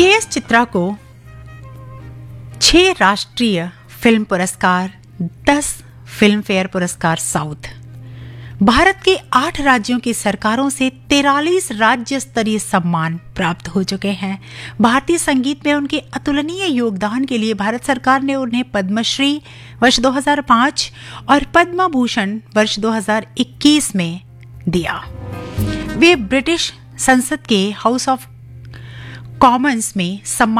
KS. Chitra को 6 राष्ट्रीय film पुरस्कार, 10 फिल्म फेयर पुरस्कार साउथ, भारत के 8 राज्यों की सरकारों से 43 राज्य स्तरीय सम्मान प्राप्त हो चुके हैं। भारतीय संगीत में उनके अतुलनीय योगदान के लिए भारत सरकार ने उन्हें पद्मश्री वर्ष 2005 और पद्म भूषण वर्ष 2021 में दिया। वे ब्रिटिश संसद के हाउस ऑफ कॉमन्स में सम्मान